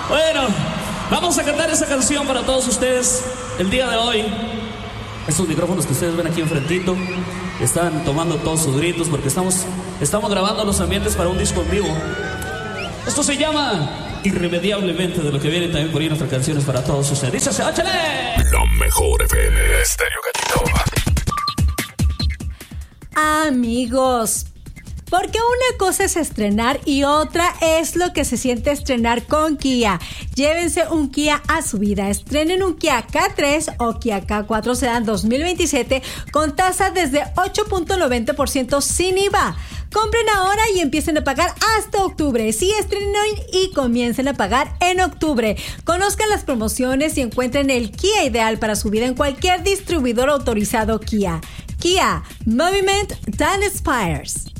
Bueno, vamos a cantar esa canción para todos ustedes el día de hoy. Estos micrófonos que ustedes ven aquí enfrentito están tomando todos sus gritos porque estamos grabando los ambientes para un disco en vivo. Esto se llama Irremediablemente, de lo que viene también por ahí nuestras canciones para todos ustedes. ¡Díchase, échale! La mejor FM Estéreo Gatito. Amigos, porque una cosa es estrenar y otra es lo que se siente estrenar con Kia. Llévense un Kia a su vida. Estrenen un Kia K3 o Kia K4 Sedan 2027 con tasa desde 8.90% sin IVA. Compren ahora y empiecen a pagar hasta octubre. Sí, estrenen hoy y comiencen a pagar en octubre. Conozcan las promociones y encuentren el Kia ideal para su vida en cualquier distribuidor autorizado Kia. Kia, Movement that inspires.